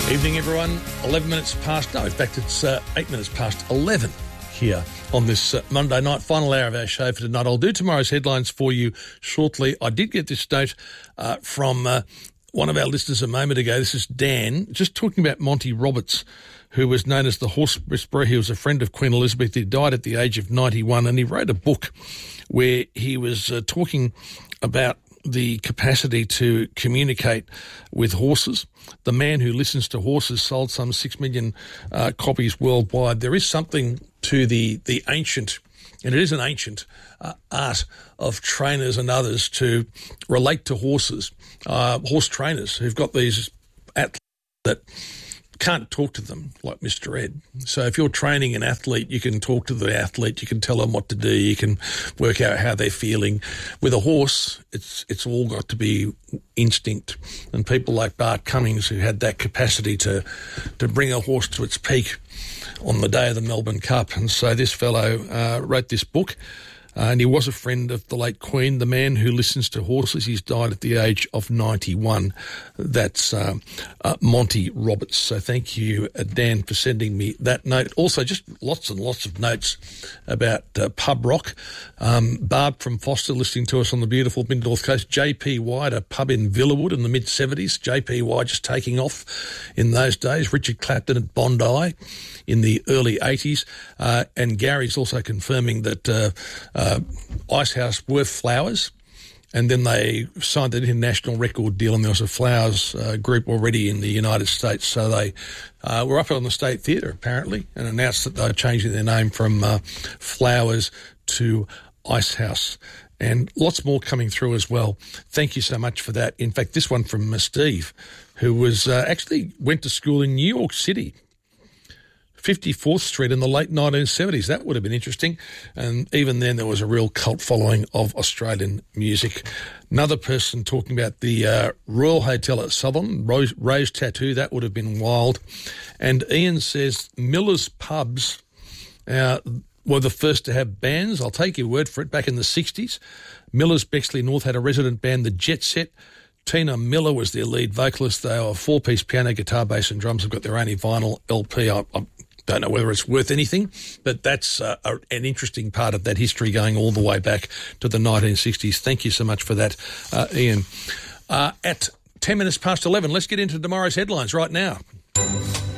Evening, everyone. 11 minutes past, no, in fact, it's 8 minutes past 11 here on this Monday night, final hour of our show for tonight. I'll do tomorrow's headlines for you shortly. I did get this note from one of our listeners a moment ago. This is Dan, just talking about Monty Roberts, who was known as the Horse Whisperer. He was a friend of Queen Elizabeth. He died at the age of 91, and he wrote a book where he was talking about the capacity to communicate with horses. The Man Who Listens to Horses sold some 6 million copies worldwide. There is something to the ancient, and it is an ancient art of trainers and others to relate to horses, horse trainers who've got these athletes that can't talk to them like Mr. Ed. So if you're training an athlete, you can talk to the athlete, you can tell them what to do, you can work out how they're feeling. With a horse, it's all got to be instinct. And people like Bart Cummings, who had that capacity to bring a horse to its peak on the day of the Melbourne Cup. And so this fellow wrote this book, and he was a friend of the late Queen, The Man Who Listens to Horses. He's died at the age of 91. That's Monty Roberts. So thank you, Dan, for sending me that note. Also, just lots and lots of notes about pub rock. Barb from Foster listening to us on the beautiful mid North Coast. JPY at a pub in Villawood in the mid-70s. JPY just taking off in those days. Richard Clapton at Bondi in the early 80s. And Gary's also confirming that Icehouse were Flowers, and then they signed an international record deal, and there was a Flowers group already in the United States. So they were up on the State Theatre, apparently, and announced that they're changing their name from Flowers to Icehouse. And lots more coming through as well. Thank you so much for that. In fact, this one from Steve, who was actually went to school in New York City, 54th Street in the late 1970s. That would have been interesting. And even then, there was a real cult following of Australian music. Another person talking about the Royal Hotel at Southern, Rose Tattoo. That would have been wild. And Ian says Miller's Pubs were the first to have bands. I'll take your word for it. Back in the 60s, Miller's Bexley North had a resident band, the Jet Set. Tina Miller was their lead vocalist. They were a four-piece piano, guitar, bass and drums. Have got their own vinyl LP. I don't know whether it's worth anything, but that's an interesting part of that history going all the way back to the 1960s. Thank you so much for that, Ian. At 10 minutes past 11, let's get into tomorrow's headlines right now.